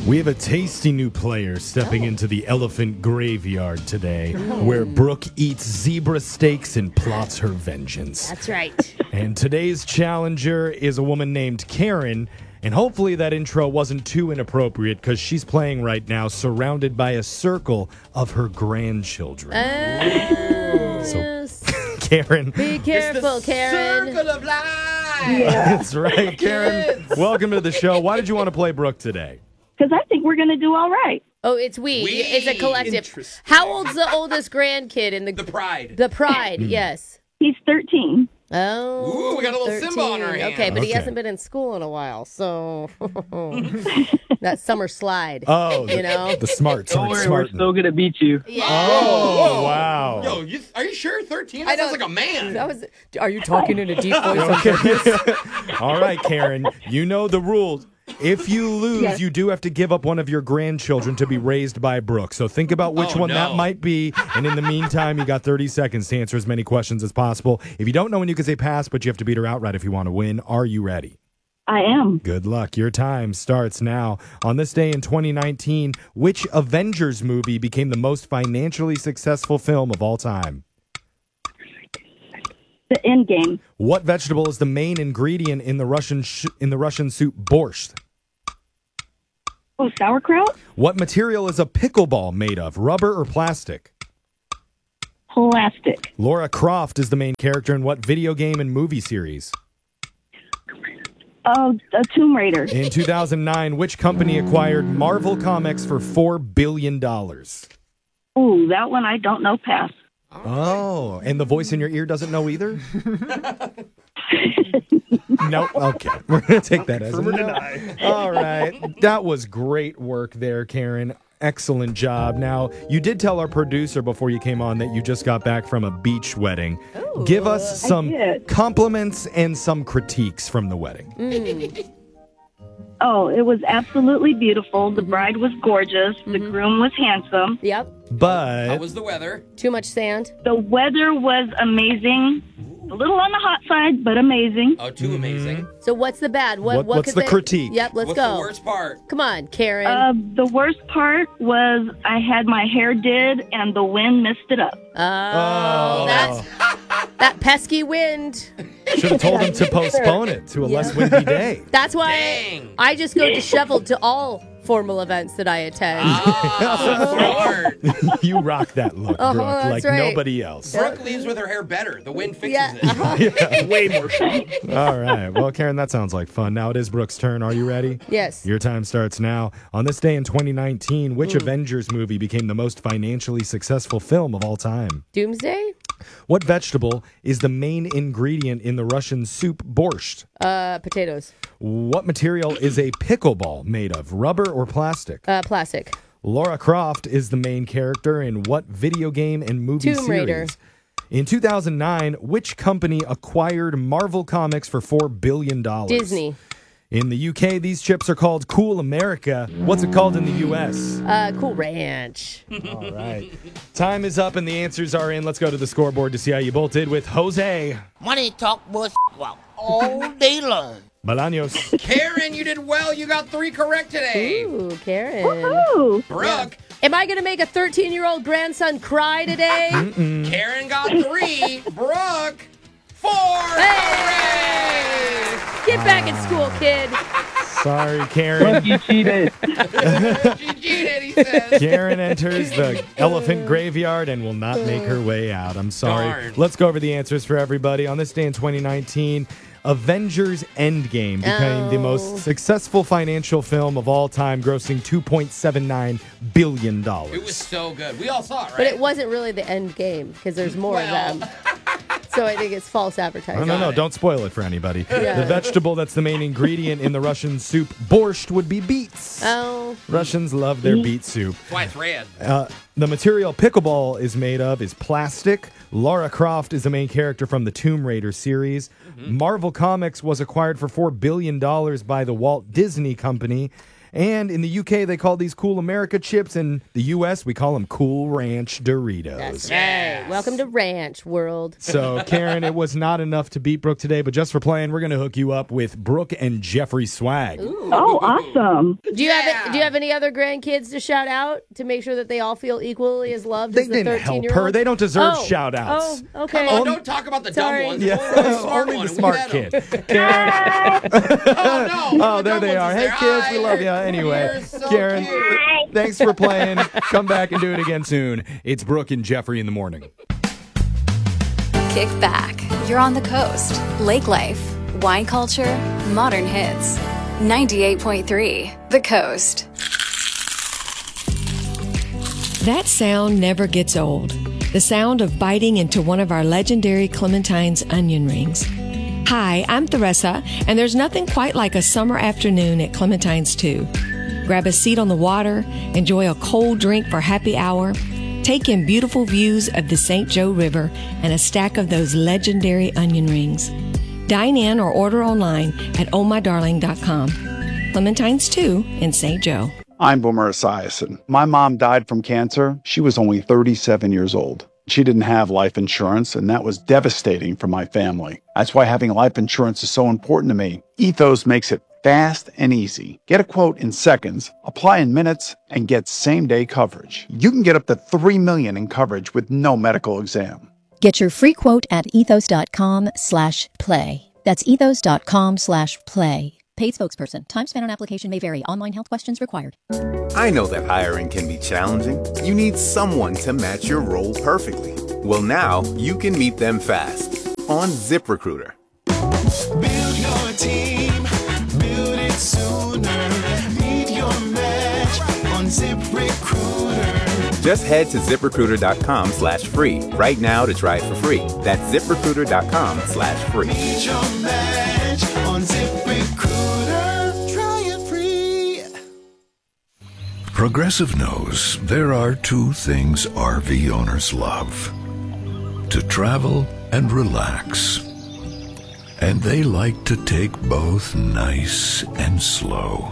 We have a tasty new player stepping into the elephant graveyard today, where Brooke eats zebra steaks and plots her vengeance. That's right. And today's challenger is a woman named Karen, and hopefully that intro wasn't too inappropriate because she's playing right now surrounded by a circle of her grandchildren. Yes. Karen. Be careful, Karen. Circle of life. That's right, Karen. Welcome to the show. Why did you want to play Brooke today? Because I think we're going to do all right. Oh, it's we. We. It's a collective. Interesting. How old's the oldest grandkid in the Pride. The Pride, yes. He's 13. Oh. Ooh, we got a little Simba on our hand. Okay, but he Okay. hasn't been in school in a while, so that summer slide. Oh, You know? the smarts Don't aren't worry, we're smart. still going to beat you. Yeah. Oh, wow. Yo, are you sure 13? I That know. sounds like a man. That was. Are you talking in a deep voice? Okay. All right, Karen. You know the rules. If you lose, Yes. you do have to give up one of your grandchildren to be raised by Brooke. So think about which Oh, one no. that might be. And in the meantime, you got 30 seconds to answer as many questions as possible. If you don't know when you can say pass, but you have to beat her outright if you want to win. Are you ready? I am. Good luck. Your time starts now. On this day in 2019, which Avengers movie became the most financially successful film of all time? The end game. What vegetable is the main ingredient in the Russian soup borscht? Oh, sauerkraut? What material is a pickleball made of, rubber or plastic? Plastic. Laura Croft is the main character in what video game and movie series? Oh, a Tomb Raider. In 2009, which company acquired Marvel Comics for $4 billion? Ooh, that one I don't know. Pass. Oh, and the voice in your ear doesn't know either? Nope. Okay. We're going to take that as a no. All right. That was great work there, Karen. Excellent job. Now, you did tell our producer before you came on that you just got back from a beach wedding. Give us some did. compliments and some critiques from the wedding. Oh, it was absolutely beautiful. The bride was gorgeous. The groom was handsome. Yep. How But was the weather? Too much sand. The weather was amazing. A little on the hot side, but amazing. Oh, too amazing. So what's the bad? What's could the they- critique? Yep. Let's What's go. the worst part? Come on, Karen. The worst part was I had my hair did, and the wind missed it up. That's that pesky wind. should have told him to postpone it to a less windy day. That's why Dang. I just go disheveled to all formal events that I attend. Ah, smart. You rock that look, Brooke, that's like right. nobody else. Brooke leaves with her hair better. The wind fixes Yeah. it. Way more fun. All right. Well, Karen, that sounds like fun. Now it is Brooke's turn. Are you ready? Yes. Your time starts now. On this day in 2019, which Avengers movie became the most financially successful film of all time? Doomsday? What vegetable is the main ingredient in the Russian soup borscht? Potatoes. What material is a pickleball made of, rubber or plastic? Plastic. Laura Croft is the main character in what video game and movie Tomb Raider. series? In 2009, which company acquired Marvel Comics for $4 billion? Disney. In the UK, these chips are called Cool America. What's it called in the US? Cool Ranch. All right. Time is up and the answers are in. Let's go to the scoreboard to see how you both did with Jose Money talk bullshit well, all day long. Bolaños. Karen, you did well. You got 3 correct today. Ooh, Karen. Ooh. Brooke, Am I going to make a 13-year-old grandson cry today? Karen got 3. Brooke, 4. Hey! Get back in school, kid. Sorry, Karen. You cheated. She cheated, he says. Karen enters the elephant graveyard and will not make her way out. I'm sorry. Darn. Let's go over the answers for everybody. On this day in 2019, Avengers Endgame became the most successful financial film of all time, grossing $2.79 billion. It was so good. We all saw it, right? But it wasn't really the end game because there's more Well. of them. So I think it's false advertising. No, don't spoil it for anybody. The vegetable that's the main ingredient in the Russian soup borscht would be beets. Oh, Russians love their beet soup. That's why it's red. The material pickleball is made of is plastic. Laura Croft is the main character from the Tomb Raider series. Marvel Comics was acquired for $4 billion by the Walt Disney Company. And in the UK, they call these Cool America chips. In the US, we call them Cool Ranch Doritos. That's right. Welcome to Ranch World. So, Karen, it was not enough to beat Brooke today, but just for playing, we're going to hook you up with Brooke and Jeffrey swag. Ooh. Oh, awesome. Do you have any other grandkids to shout out to make sure that they all feel equally as loved They as the didn't help 13-year-old? her. They don't deserve shout-outs. Oh, okay. Come on, don't talk about the Sorry. dumb ones. Yeah, Only the smart only one. the smart We get 'em. kid. Karen. Oh, no. Oh, there The they dumb are. ones Hey, is kids, there. we love you. Anyway, You're so Karen, cute. thanks for playing. Come back and do it again soon. It's Brooke and Jeffrey in the morning. Kick back. You're on the coast. Lake life, wine culture, modern hits. 98.3 The Coast. That sound never gets old. The sound of biting into one of our legendary Clementine's onion rings. Hi, I'm Theresa, and there's nothing quite like a summer afternoon at Clementine's 2. Grab a seat on the water, enjoy a cold drink for happy hour, take in beautiful views of the St. Joe River and a stack of those legendary onion rings. Dine in or order online at ohmydarling.com. Clementine's 2 in St. Joe. I'm Boomer Esiason. My mom died from cancer. She was only 37 years old. She didn't have life insurance, and that was devastating for my family. That's why having life insurance is so important to me. Ethos makes it fast and easy. Get a quote in seconds, apply in minutes, and get same-day coverage. You can get up to $3 million in coverage with no medical exam. Get your free quote at ethos.com/play. That's ethos.com/play. Paid spokesperson. Time spent on application may vary. Online health questions required. I know that hiring can be challenging. You need someone to match your role perfectly. Well, now you can meet them fast on ZipRecruiter. Build your team, build it sooner. Meet your match on ZipRecruiter. Just head to ZipRecruiter.com/free right now to try it for free. That's ZipRecruiter.com/free. Meet your match on ZipRecruiter. Try it free. Progressive knows there are two things RV owners love: to travel and relax. And they like to take both nice and slow.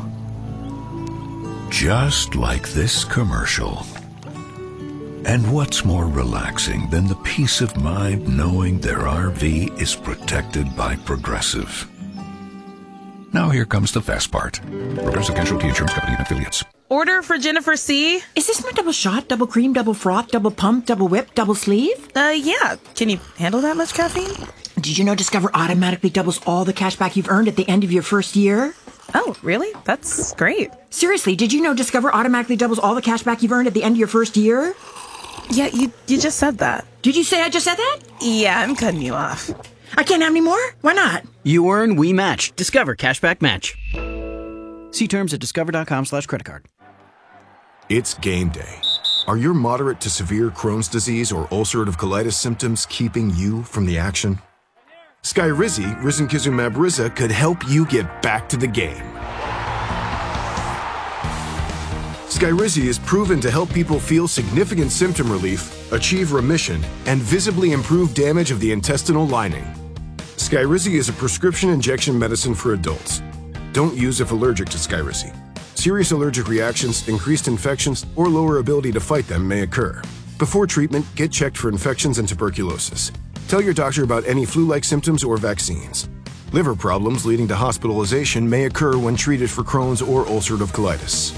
Just like this commercial. And what's more relaxing than the peace of mind knowing their RV is protected by Progressive? Now here comes the fast part. Progressive Casualty Insurance Company and Affiliates. Order for Jennifer C. Is this my double shot, double cream, double froth, double pump, double whip, double sleeve? Yeah. Can you handle that much caffeine? Did you know Discover automatically doubles all the cash back you've earned at the end of your first year? Oh, really? That's great. Seriously, did you know Discover automatically doubles all the cash back you've earned at the end of your first year? Yeah, you just said that. Did you say I just said that? Yeah, I'm cutting you off. I can't have any more? Why not? You earn, we match. Discover Cashback Match. See terms at discover.com/creditcard. It's game day. Are your moderate to severe Crohn's disease or ulcerative colitis symptoms keeping you from the action? Skyrizi, risankizumab Riza, could help you get back to the game. Skyrizi is proven to help people feel significant symptom relief, achieve remission, and visibly improve damage of the intestinal lining. Skyrizi is a prescription injection medicine for adults. Don't use if allergic to Skyrizi. Serious allergic reactions, increased infections, or lower ability to fight them may occur. Before treatment, get checked for infections and tuberculosis. Tell your doctor about any flu-like symptoms or vaccines. Liver problems leading to hospitalization may occur when treated for Crohn's or ulcerative colitis.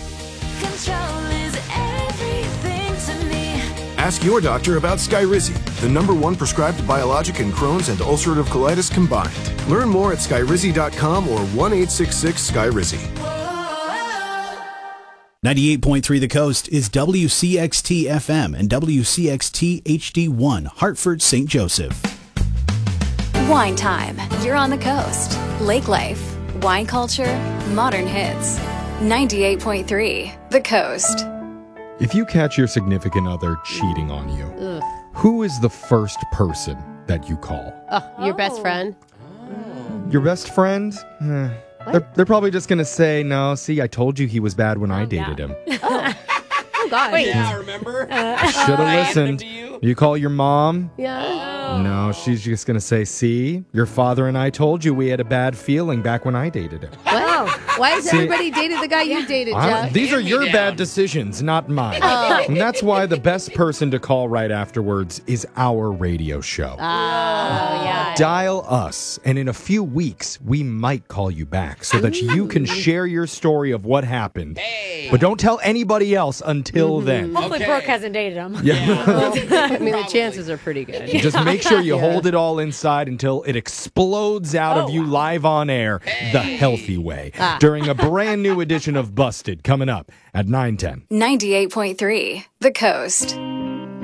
Ask your doctor about Skyrizi, the #1 prescribed biologic in Crohn's and ulcerative colitis combined. Learn more at skyrizi.com or 1-866-SKYRIZI. 98.3 The Coast is WCXT FM and WCXT HD1, Hartford, St. Joseph. Wine time. You're on the coast. Lake life, wine culture, modern hits. 98.3 The Coast. If you catch your significant other cheating on you, Ugh. who is the first person that you call? Oh, your best friend? Your best friend? They're probably just going to say, no, see, I told you he was bad when I dated him. Oh, God. Wait. Yeah, remember? Should have listened. You call your mom? Yeah. No, she's just going to say, see, your father and I told you we had a bad feeling back when I dated him. Wow. Why has everybody dated the guy you dated, Jeff? These are your bad decisions, not mine. And that's why the best person to call right afterwards is our radio show. Yeah. Dial us, and in a few weeks, we might call you back so that you can share your story of what happened. But don't tell anybody else until then. Hopefully Brooke hasn't dated him. Yeah. I mean, the chances are pretty good. Just make sure you hold it all inside until it explodes out of you live on air the healthy way during a brand new edition of Busted coming up at 9:10. 98.3 The Coast.